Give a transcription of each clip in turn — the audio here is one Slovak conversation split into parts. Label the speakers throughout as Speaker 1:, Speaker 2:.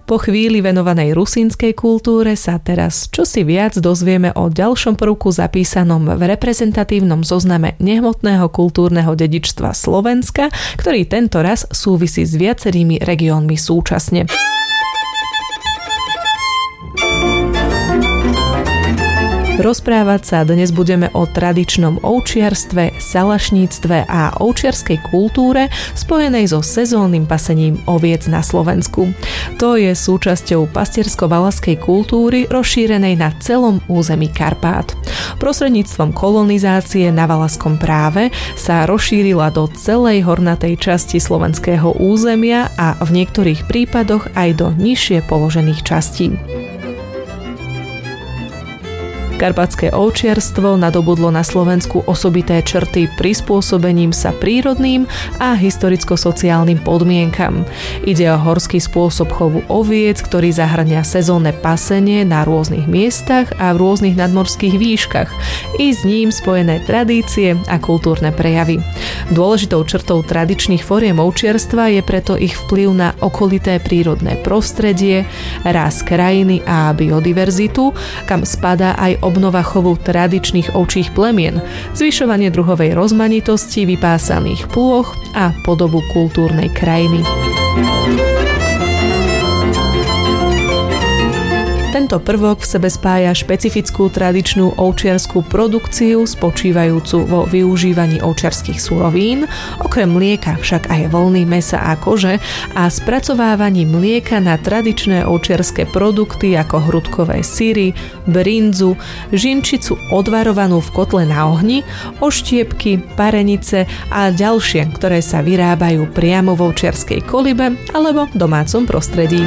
Speaker 1: Po chvíli venovanej rusínskej kultúre sa teraz čosi viac dozvieme o ďalšom prvku zapísanom v reprezentatívnom zozname nehmotného kultúrneho dedičstva Slovenska, ktorý tento raz súvisí s viacerými regiónmi súčasne. Rozprávať sa dnes budeme o tradičnom ovčiarstve, salašníctve a ovčiarskej kultúre spojenej so sezónnym pasením oviec na Slovensku. To je súčasťou pastiersko-valaskej kultúry rozšírenej na celom území Karpát. Prostredníctvom kolonizácie na valaskom práve sa rozšírila do celej hornatej časti slovenského územia a v niektorých prípadoch aj do nižšie položených častí. Karpatské ovčiarstvo nadobudlo na Slovensku osobité črty prispôsobením sa prírodným a historicko-sociálnym podmienkam. Ide o horský spôsob chovu oviec, ktorý zahŕňa sezónne pasenie na rôznych miestach a v rôznych nadmorských výškach, i s ním spojené tradície a kultúrne prejavy. Dôležitou črtou tradičných foriem ovčiarstva je preto ich vplyv na okolité prírodné prostredie, rast krajiny a biodiverzitu, kam spadá aj obnova chovu tradičných ovčích plemien, zvyšovanie druhovej rozmanitosti vypásaných plôch a podobu kultúrnej krajiny. Tento prvok v sebe spája špecifickú tradičnú ovčiarskú produkciu spočívajúcu vo využívaní ovčiarskych surovín, okrem mlieka však aj vlny, mäsa a kože, a spracovávaní mlieka na tradičné ovčiarske produkty ako hrudkové syry, brindzu, žinčicu odvarovanú v kotle na ohni, oštiepky, parenice a ďalšie, ktoré sa vyrábajú priamo vo ovčiarskej kolibe alebo domácom prostredí.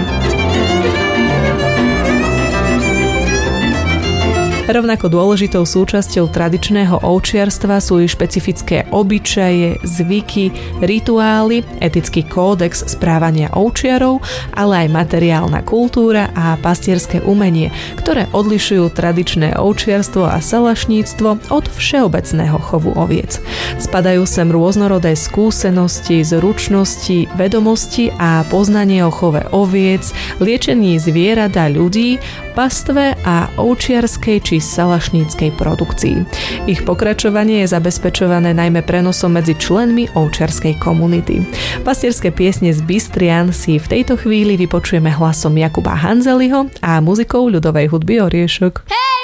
Speaker 1: Rovnako dôležitou súčasťou tradičného ovčiarstva sú i špecifické obyčaje, zvyky, rituály, etický kódex správania ovčiarov, ale aj materiálna kultúra a pastierské umenie, ktoré odlišujú tradičné ovčiarstvo a salašníctvo od všeobecného chovu oviec. Spadajú sem rôznorodé skúsenosti, zručnosti, vedomosti a poznanie o chove oviec, liečení zvierat a ľudí, pastve a ovčiarskej či salašníckej produkcii. Ich pokračovanie je zabezpečované najmä prenosom medzi členmi ovčiarskej komunity. Pastierské piesne z Bystrian si v tejto chvíli vypočujeme hlasom Jakuba Hanzeliho a muzikou ľudovej hudby Oriešok.